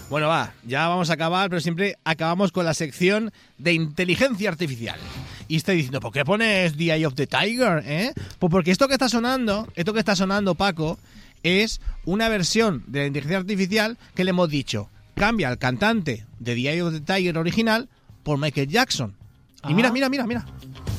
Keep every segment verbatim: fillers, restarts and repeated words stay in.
Bueno, va, ya vamos a acabar, pero siempre acabamos con la sección de inteligencia artificial. Y estoy diciendo, ¿por qué pones The Eye of the Tiger? ¿Eh? Pues porque esto que está sonando, esto que está sonando, Paco, es una versión de la inteligencia artificial que le hemos dicho, cambia al cantante de The Eye of the Tiger original por Michael Jackson. Y Ah. mira, mira, mira, mira.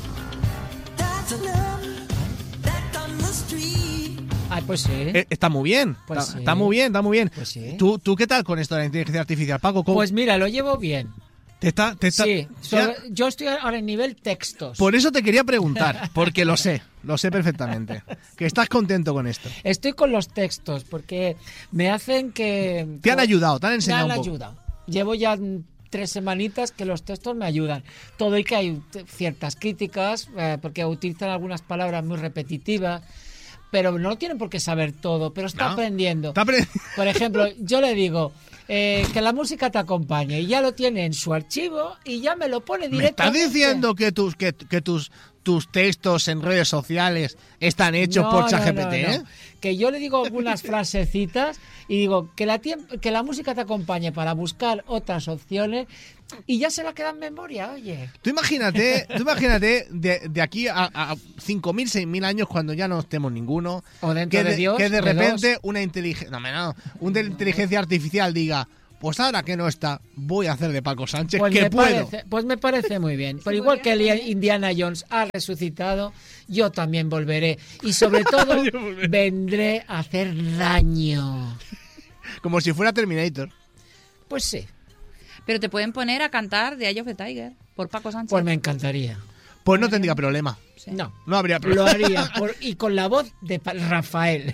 Ay, pues sí. Eh, está muy bien, Pues está, sí. está muy bien, está muy bien. Pues sí. ¿Tú, ¿Tú qué tal con esto de la inteligencia artificial, Paco? ¿Cómo Pues mira, lo llevo bien. te está, te está, Sí, ya- sobre- yo estoy ahora en nivel textos. Por eso te quería preguntar, porque lo sé, lo sé perfectamente, que estás contento con esto. Estoy con los textos porque me hacen que... Te han ayudado, te han Me enseñado han un poco. ayudado. Llevo ya mm, tres semanitas que los textos me ayudan. Todo y que hay t- ciertas críticas eh, porque utilizan algunas palabras muy repetitivas, pero no tienen por qué saber todo, pero está No. aprendiendo. Está apre- Por ejemplo, yo le digo eh, que la música te acompañe y ya lo tiene en su archivo y ya me lo pone ¿Me estás directamente. diciendo que tus que, que tus tus textos en redes sociales están hechos No, por no, ChatGPT, no, no. eh? Que yo le digo algunas frasecitas y digo que la, tiemp- que la música te acompañe para buscar otras opciones y ya se la queda en memoria, oye. Tú imagínate, tú imagínate de, de aquí a, a cinco mil, seis mil años cuando ya no estemos ninguno, O dentro que de de, Dios, que de de repente dos. una inteligencia, no, hombre, no, una inteligencia artificial diga, pues ahora que no está, voy a hacer de Paco Sánchez Pues que me, puedo. parece, pues me parece muy bien. Pero igual que el Indiana Jones ha resucitado, yo también volveré. Y sobre todo, Yo volveré. vendré a hacer daño. Como si fuera Terminator. Pues sí, Pero te pueden poner a cantar The Eye of the Tiger por Paco Sánchez. pues me encantaría. Pues no tendría problema. Sí. No, No habría lo problema. haría. por- y con la voz de Pa- Rafael.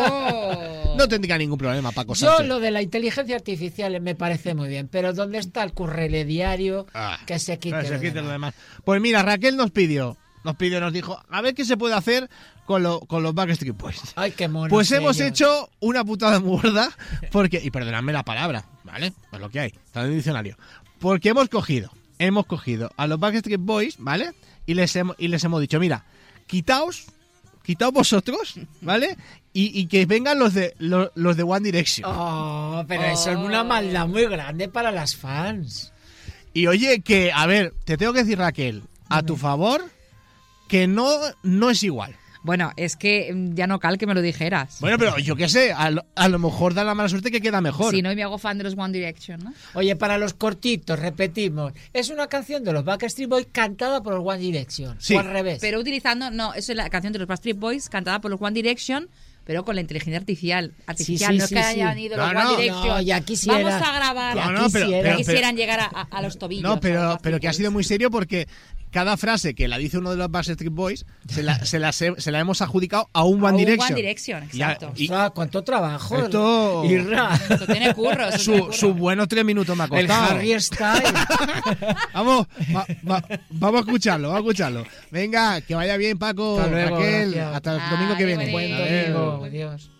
Oh. No tendría ningún problema, Paco Yo Sánchez. lo de la inteligencia artificial me parece muy bien, pero ¿dónde está el currele diario? Ah, que se quite, que se lo quite demás. lo demás. Pues mira, Raquel nos pidió, nos pidió, nos dijo, a ver qué se puede hacer con, lo, con los Backstreet Boys. Ay, qué mono. Pues hemos hecho una putada muy gorda, porque, y perdonadme la palabra, ¿vale? Pues lo que hay, está en el diccionario. Porque hemos cogido, hemos cogido a los Backstreet Boys, ¿vale? Y les hemos, y les hemos dicho, mira, quitaos, quitaos vosotros, ¿vale? Y, y que vengan los de los, los de One Direction. Oh, pero eso es una maldad muy grande para las fans. Y oye, que, a ver, te tengo que decir, Raquel, a tu favor, que no, no es igual. Bueno, es que mm, ya no cal que me lo dijeras. Bueno, pero yo qué sé, a lo, a lo mejor da la mala suerte que queda mejor. Si no, y me hago fan de los One Direction, ¿no? Oye, para los cortitos, repetimos, es una canción de los Backstreet Boys cantada por los One Direction. Sí. O al revés. Pero utilizando, no, eso es la canción de los Backstreet Boys cantada por los One Direction, pero con la inteligencia artificial. artificial. sí, no es sí, que sí. hayan ido No, los no. One Direction. No, ya quisiera. Vamos a grabar. No, Ya no, pero, quisiera. pero- Ya quisieran llegar a, a- a los tobillos. No, a los pero, Backstreet pero que ha Boys. sido muy serio porque cada frase que la dice uno de los Backstreet Boys se la, se la, se, se la hemos adjudicado a un A One un Direction. One Direction, Ya- exacto. y Ostras, ¿cuánto trabajo? Esto- Irra. Eso tiene curro. eso tiene su, curro. su buenos tres minutos me ha El costado. Harry Styles. Vamos, va- va- vamos a escucharlo, vamos a escucharlo. Venga, que vaya bien, Paco, Hasta luego, Raquel. gracias. Hasta el domingo que Adiós, viene. Buen Adiós. domingo. Adiós.